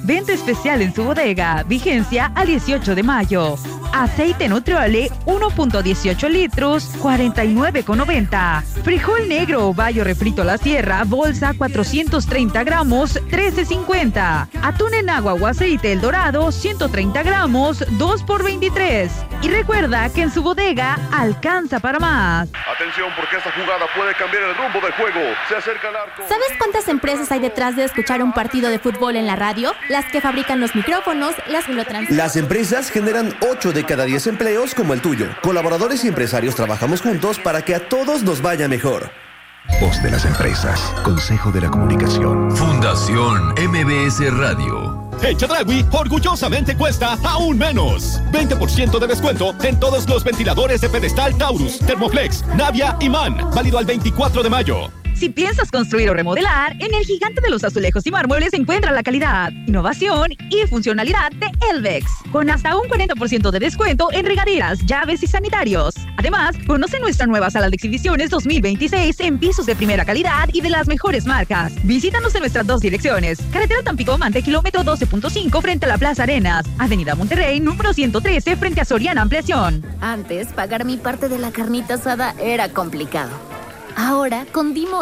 Venta especial en su bodega. Vigencia al 18 de mayo. Aceite Nutriole 1.18 litros, 49,90. Frijol negro o bayo refrito a la sierra, bolsa 430 gramos, 13,50. Atún en agua o aceite El Dorado, 130 gramos, 2 por 23. Y recuerda que en su bodega alcanza para más. Atención, porque esta jugada puede cambiar el rumbo del juego. Se acerca al arco. ¿Sabes cuántas empresas hay detrás de escuchar un partido de fútbol en la radio? Las que fabrican los micrófonos, las que lo transmiten. Las empresas generan 8 de cada 10 empleos como el tuyo. Colaboradores y empresarios trabajamos juntos para que a todos nos vaya mejor. Voz de las empresas. Consejo de la Comunicación. Fundación MBS Radio. En Chedraui, orgullosamente cuesta aún menos. 20% de descuento en todos los ventiladores de pedestal Taurus, Thermoflex, Navia y MAN. Válido al 24 de mayo. Si piensas construir o remodelar, en el gigante de los azulejos y mármoles encuentra la calidad, innovación y funcionalidad de Elvex, con hasta un 40% de descuento en regaderas, llaves y sanitarios. Además, conoce nuestra nueva sala de exhibiciones 2026 en pisos de primera calidad y de las mejores marcas. Visítanos en nuestras 2 direcciones: Carretera Tampico-Mante, kilómetro 12.5 frente a la Plaza Arenas, Avenida Monterrey, número 113 frente a Soriana Ampliación. Antes, pagar mi parte de la carnita asada era complicado. Ahora, con Dimo